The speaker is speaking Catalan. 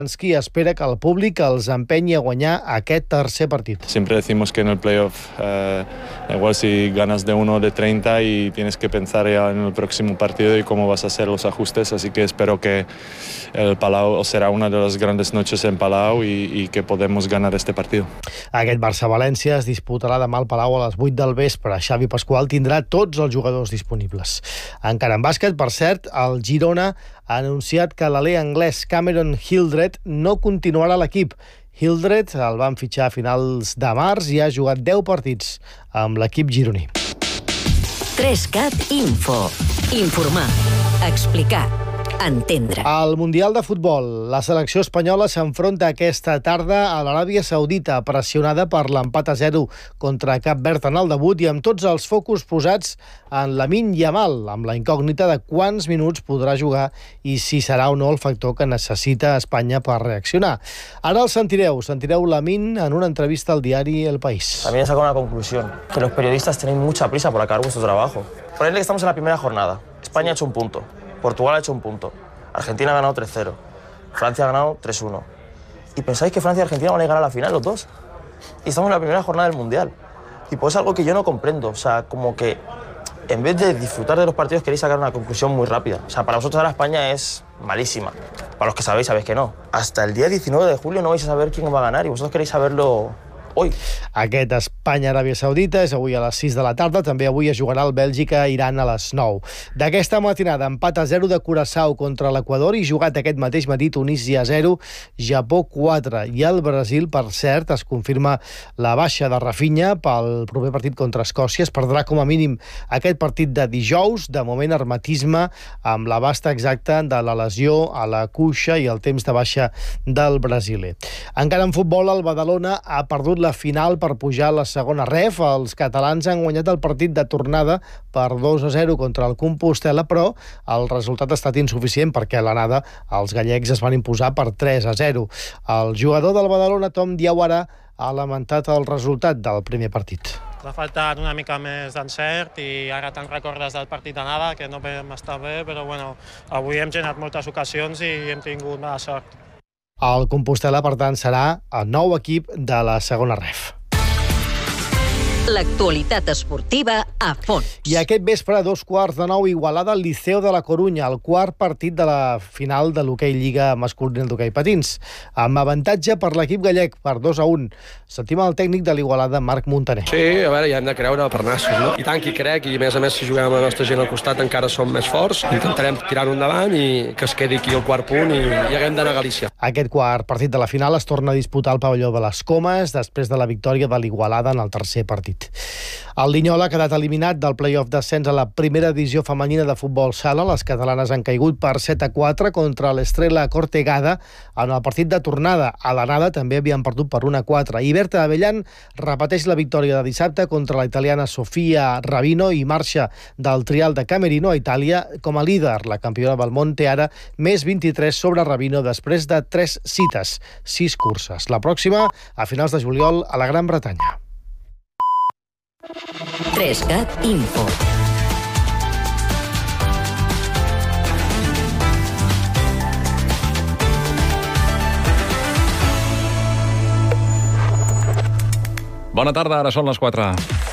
Qui espera que el públic els empenyi a guanyar aquest tercer partit. Siempre decimos que en el playoff igual si ganas de 1 o de 30 y tienes que pensar ya en el próximo partido y cómo vas a hacer los ajustes, así que espero que el Palau será una de las grandes noches en Palau y que podemos ganar este partido. Aquest Barça-València es disputarà demà al Palau a les 8 del vespre. Xavi Pasqual tindrà tots els jugadors disponibles. Encara en bàsquet, per cert, el Girona ha anunciat que l'alè anglès Cameron Hildreth no continuarà a l'equip. Hildreth el van fitxar a finals de març i ha jugat 10 partits amb l'equip gironí. 3CAT Info. Informar, explicar, entendre. Al Mundial de Futbol, la selecció espanyola s'enfronta aquesta tarda a l'Aràbia Saudita, pressionada per l'empat a 0 contra Cap Verd en el debut i amb tots els focus posats en Lamine Yamal, amb la incògnita de quants minuts podrà jugar i si serà o no el factor que necessita Espanya per reaccionar. Ara el sentireu Lamine en una entrevista al diari El País. También he sacado una conclusión, que los periodistas tenéis mucha prisa por acabar vuestro trabajo. Ponedle que estamos en la primera jornada. España ha hecho un punto. Portugal ha hecho un punto. Argentina ha ganado 3-0. Francia ha ganado 3-1. ¿Y pensáis que Francia y Argentina van a llegar a la final los dos? Y estamos en la primera jornada del Mundial. Y pues es algo que yo no comprendo. O sea, como que en vez de disfrutar de los partidos queréis sacar una conclusión muy rápida. O sea, para vosotros ahora España es malísima. Para los que sabéis que no. Hasta el día 19 de julio no vais a saber quién va a ganar y vosotros queréis saberlo hoy. Aquest Espanya-Aràbia Saudita és avui a les 6 de la tarda. També avui es jugarà el Bèlgica-Iran a les 9. D'aquesta matinada, empat a 0 de Curaçao contra l'Equador i jugat aquest mateix matí Tunísia 0, Japó 4. I el Brasil, per cert, es confirma la baixa de Rafinha pel proper partit contra Escòcia. Es perdrà com a mínim aquest partit de dijous. De moment, hermetisme amb l'abast exacte de la lesió a la cuixa i el temps de baixa del brasiler. Encara en futbol, el Badalona ha perdut la final per pujar a la segona ref. Els catalans han guanyat el partit de tornada per 2-0 contra el Compostel·la, però el resultat ha estat insuficient perquè a l'anada els gallecs es van imposar per 3-0. El jugador del Badalona, Tom Diawara, ha lamentat el resultat del primer partit. Ha faltat una mica més d'encert i ara te'n recordes del partit d'anada, que no vam estar bé, però bueno, avui hem generat moltes ocasions i hem tingut mala sort. El Compostel·la, per tant, serà el nou equip de la segona ref. L'actualitat esportiva a fons. I aquest vespre, a 8:45, Igualada al Liceo de la Corunya, el quart partit de la final de l'hoquei Lliga masculina d'hoquei patins, amb avantatge per l'equip gallec per 2-1. Sentim el tècnic de l'Igualada, Marc Montaner. Sí, a veure, ja hem de creure per nassos, no? I tant que hi crec, i a més si juguem amb la nostra gent al costat encara som més forts. Intentarem tirar-ho endavant i que es quedi aquí el quart punt i haguem d'anar a Galícia. Aquest quart partit de la final es torna a disputar al pavelló de les Comes després de la victòria de l'Igualada en el tercer partit. El Linyola ha quedat eliminat del play-off d'ascens a la primera divisió femenina de futbol sala. Les catalanes han caigut per 7-4 contra l'Estrella Cortegada en el partit de tornada. A l'anada també havien perdut per 1-4. I Berta Avellán repeteix la victòria de dissabte contra la italiana Sofia Rabino i marxa del trial de Camerino a Itàlia com a líder. La campiona del món té ara més 23 sobre Rabino després de 3 cites, 6 curses. La pròxima a finals de juliol a la Gran Bretanya. 3CAT Info. Bona tarda, ara són les 4.